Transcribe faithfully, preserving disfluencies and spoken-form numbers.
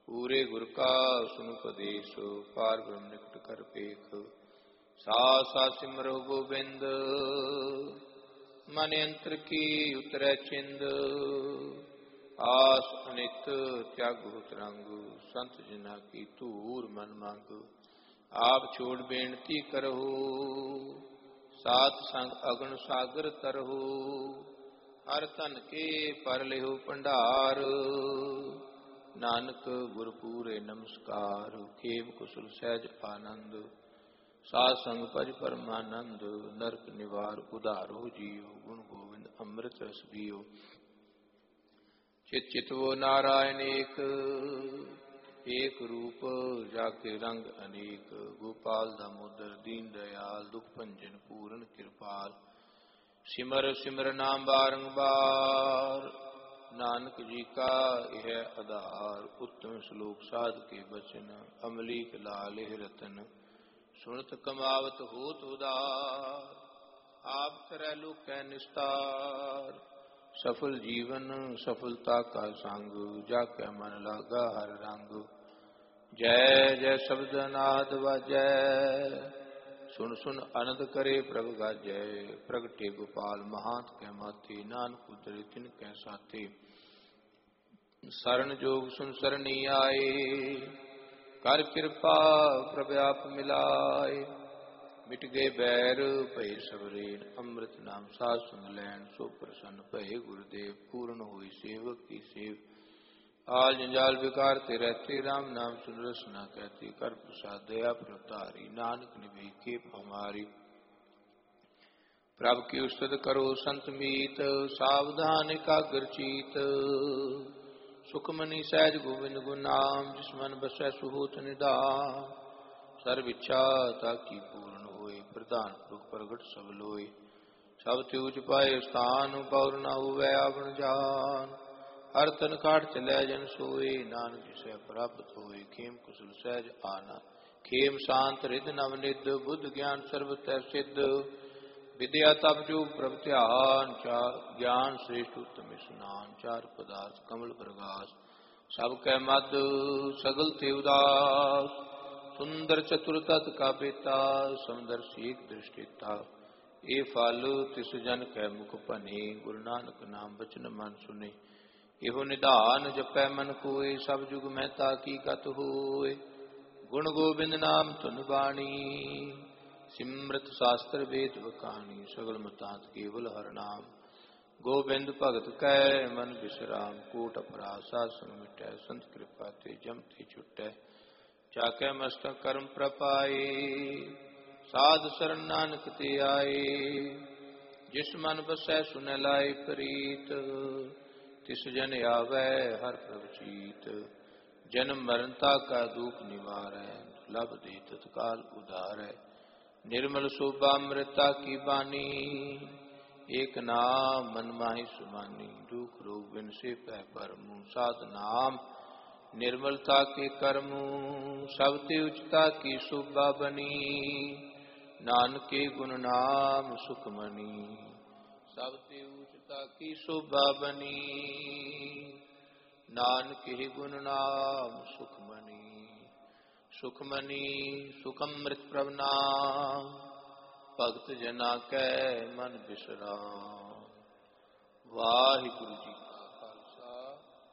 ਪੂਰੇ ਗੁਰ ਕਾ ਸੁਨੁ ਉਪਦੇਸ਼, ਪਾਰ ਬ੍ਰਹਮ ਨਿਕਟ ਕਰ ਪੇਖ। ਸਾਥ ਸਾਥ ਸਿਮਰੋ ਗੋਬਿੰਦ, ਮਨ ਅੰਤਰ ਕੀ ਉਤਰੈ ਚਿੰਦ। ਆਸ ਅਨਿਤ ਤਿਆਗੋ ਤਰੰਗ, ਸੰਤ ਜਨਾ ਕੀ ਧੂਰ ਮਨ ਮੰਗ। ਆਪ ਛੋੜ ਬੇਨਤੀ ਕਰਹੁ, ਸਾਥ ਸੰਗ ਅਗਨ ਸਾਗਰ ਤਰਹੁ। ਹਰ ਧਨ ਕੇ ਪਰ ਲਿਹੁ ਭੰਡਾਰ, ਨਾਨਕ ਗੁਰ ਪੂਰੇ ਨਮਸਕਾਰ। ਖੇਮ ਕੁਸਲ ਸਹਿਜ ਆਨੰਦ, ਸਾਧ ਸੰਗ ਭਜ ਪਰਮਾਨੰਦ। ਨਰਕ ਨਿਵਾਰ ਉਧਾਰੋ ਜੀਉ, ਗੁਣ ਗੋਬਿੰਦ ਅੰਮ੍ਰਿਤ ਰਸ ਪੀਓ। ਚਿਤ ਚਿਤਵੋ ਨਾਰਾਇਣ ਏਕ, ਏਕ ਰੂਪ ਜਾਕੇ ਰੰਗ ਅਨੇਕ। ਗੋਪਾਲ ਦਾਮੋਦਰ ਦੀਨ ਦਇਆਲ, ਦੁਖ ਭੰਜਨ ਪੂਰਨ ਕਿਰਪਾਲ। ਸਿਮਰ ਸਿਮਰ ਨਾਮ ਬਾਰੰਬਾਰ, ਨਾਨਕ ਜੀ ਕਾ ਇਹ ਆਧਾਰ। ਉੱਤਮ ਸ਼ਲੋਕ ਸਾਧ ਕੇ ਬਚਨ, ਅਮਲੀਕ ਲਾਲ ਇਹ ਰਤਨ। ਸੁਣਤ ਕਮਾਵਤ ਹੋਤ ਉਦਾਰ, ਆਪ ਕਰੈ ਲੋਕੈ ਨਿਸਤਾਰ। ਸਫਲ ਜੀਵਨ ਸਫਲਤਾ ਕਾ ਸੰਗ, ਜਾ ਕੈ ਮਨ ਲਾਗਾ ਹਰ ਰੰਗ। ਜੈ ਜੈ ਸ਼ਬਦ ਨਾਦ ਵਾਜੈ, ਸੁਨ ਸੁਨ ਅਨੰਦ ਕਰੇ ਪ੍ਰਭ ਗਾਜੈ। ਪ੍ਰਗਟੇ ਗੋਪਾਲ ਮਹਾਂਤ ਕੈ ਮਾਥੇ, ਨਾਨਕ ਉਤਰੇ ਤਿਨ ਕੈ ਸਾਥੇ। ਸਰਨ ਜੋਗ ਸੁਨ ਸਰਣੀ ਆਏ, ਕਰ ਕਿਰਪਾ ਪ੍ਰਭ ਆਪ ਮਿਲਾਏ। ਮਿਟ ਗਏ ਬੈਰ ਭਏ ਸਵਰੇਨ, ਅੰਮ੍ਰਿਤ ਨਾਮ ਸਾਧ ਸੁਨ ਲੈਣ। ਸੋ ਪ੍ਰਸੰਨ ਭਏ ਗੁਰਦੇਵ, ਪੂਰਨ ਹੋਈ ਸੇਵਕ ਕੀ ਸੇਵ। ਆਲ ਜੰਜਾਲ ਵਿਕਾਰ ਤੇ ਰਹਤੇ, ਰਾਮ ਨਾਮ ਸੁਨ ਰਸਨਾ ਕਹਿਤੇ। ਕਰ ਪ੍ਰਸਾਦ ਦਇਆ ਪ੍ਰਭ ਧਾਰੀ, ਨਾਨਕ ਨਿਭਈ ਖੇਪ ਹਮਾਰੀ। ਪ੍ਰਭ ਕੀ ਉਸਤਤ ਕਰੋ ਸੰਤ ਮੀਤ, ਸਾਵਧਾਨ ਇਕਾਗਰ ਚੀਤ। ਸੁਖਮਨੀ ਸਹਿਜ ਗੋਬਿੰਦ ਗੁਣ ਨਾਮ, ਜਿਸ ਮਨ ਬਸੈ ਸੁ ਹੋਤ ਨਿਧਾਨ। ਸਰਬ ਇੱਛਾ ਤਾਕੀ ਪੂਰਨ ਹੋਏ, ਪ੍ਰਧਾਨ ਪੁਰਖ ਪ੍ਰਗਟ ਸਭ ਲੋਏ। ਸਭ ਤੇ ਉਚ ਪਾਏ ਸਥਾਨ, ਪੌਰ ਨਾ ਹੋਵੈ ਆਵਣ ਜਾਨ। ਹਰ ਤਨ ਕਾਟ ਚਲੈ ਜਨ ਸੋਏ, ਨਾਨਕ ਜਿਸੈ ਪ੍ਰਾਪਤ ਹੋਏ। ਖੇਮ ਕੁਸਲ ਸਹਿਜ ਆਨੰਦ, ਖੇਮ ਸ਼ਾਂਤ ਰਿਦ ਨਵ ਨਿਧ। ਬੁੱਧ ਗਿਆਨ ਸਰਬ ਤੈ ਸਿੱਧ, ਵਿਦਿਆ ਤਪ ਜੋਗ ਪ੍ਰਭ ਧਿਆਨ। ਚਾਰ ਗਿਆਨ ਸ੍ਰੇਸ਼ਟ ਉੱਤਮ ਇਸਨਾਨ, ਚਾਰ ਪਦਾਰਥ ਕਮਲ ਪ੍ਰਗਾਸ। ਸਭ ਕੈ ਮਦ ਸਗਲ ਤੇ ਉਦਾਸ, ਸੁੰਦਰ ਚਤੁਰ ਤਤ ਕਾ ਬੇਤਾ। ਸਮਦਰਸ਼ੀ ਏਕ ਦ੍ਰਿਸ਼ਟੀਤਾ, ਇਹ ਫਲ ਤਿਸ ਜਨ ਕੈ ਮੁਖ ਭਨੇ। ਗੁਰੂ ਨਾਨਕ ਨਾਮ ਬਚਨ ਮਨ ਸੁਨੇ, ਇਹੋ ਨਿਧਾਨ ਜਪੈ ਮਨ ਕੋਇ। ਸਭ ਜੁਗ ਮਹਿਤਾ ਕੀ ਗਤ ਹੋਏ, ਗੁਣ ਗੋਬਿੰਦ ਨਾਮ ਧੁਨ ਬਾਣੀ। ਸਿਮਰਤ ਸ਼ਾਸਤਰ ਵੇਦ ਵਖਾਣੀ, ਸਗਲ ਮਤਾਂਤ ਕੇਵਲ ਹਰਿ ਨਾਮ। ਗੋਬਿੰਦ ਭਗਤ ਕੈ ਮਨ ਬਿਸਰਾਮ, ਕੋਟ ਅਪਰਾਧ ਸਾਧ ਸੰਗ ਮਿਟੈ। ਸੰਤ ਕਿਰਪਾ ਤੇ ਜਮ ਤੇ ਛੁਟੈ, ਚਾਕੈ ਮਸਤਕ ਕਰਮ ਪ੍ਰਪਾਏ। ਸਾਧ ਸਰਣ ਨਾਨਕ ਤੇ ਆਏ, ਜਿਸ ਮਨ ਬਸੈ ਸੁਨੈ ਲਾਇ ਪ੍ਰੀਤ। ਤਿਸ ਜਨ ਆਵੈ ਹਰ ਪ੍ਰਭ ਚੀਤ, ਜਨਮ ਮਰਨ ਤਾ ਕਾ ਦੁਖ ਨਿਵਾਰੈ। ਲਭ ਦੇ ਤਤਕਾਲ ਉਧਾਰੈ, ਨਿਰਮਲ ਸੋਭਾ ਅੰਮ੍ਰਿਤਾ ਕੀ ਬਾਣੀ। ਏਕ ਨਾਮ ਮਨ ਮਾਹਿ ਸੁਮਾਨੀ, ਦੁਖ ਰੋਗ ਬਿਨਸੇ ਪੈ ਪਰਮੁ। ਸਾਧ ਨਾਮ ਨਿਰਮਲਤਾ ਕੇ ਕਰਮੁ, ਸਭ ਤੇ ਉਚਤਾ ਕੀ ਸ਼ੋਭਾ ਬਨੀ। ਨਾਨਕੇ ਗੁਣ ਨਾਮ ਸੁਖਮਨੀ, ਸਭ ਤੇ ਉਚਤਾ ਕੀ ਸ਼ੋਭਾ ਬਨੀ। ਨਾਨਕੇ ਗੁਣ ਨਾਮ ਸੁਖਮਨੀ, ਸੁਖਮਨੀ ਸੁਖ ਅੰਮ੍ਰਿਤ ਪ੍ਰਭ ਨਾਮ। ਭਗਤ ਜਨਾ ਕੈ ਮਨ ਬਿਸਰਾਮ। ਵਾਹਿਗੁਰੂ ਜੀ